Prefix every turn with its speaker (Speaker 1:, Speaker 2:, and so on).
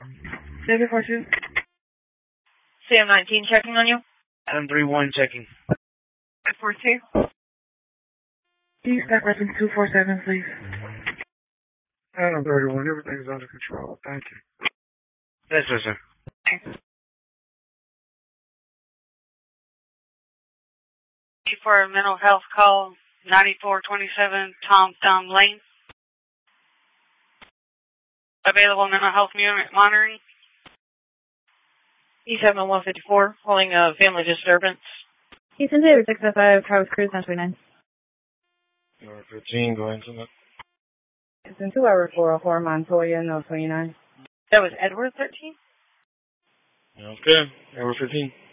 Speaker 1: David 42.
Speaker 2: CM19 checking on you.
Speaker 3: Adam 31 checking.
Speaker 2: 42.
Speaker 1: Can you stop repping 247, please?
Speaker 4: Adam 31, everything's under control. Thank you.
Speaker 3: Yes, sir.
Speaker 2: For a mental health call, 9427 Tom Thumb Lane. Available mental health monitoring.
Speaker 5: E7 154, holding a family disturbance.
Speaker 6: Houston Taylor 605, Travis Cruz, 929.
Speaker 3: Number 15, go into it.
Speaker 1: Houston 2 hour 404, Montoya, no 29.
Speaker 5: That was Edward 13?
Speaker 3: Okay, Edward 15.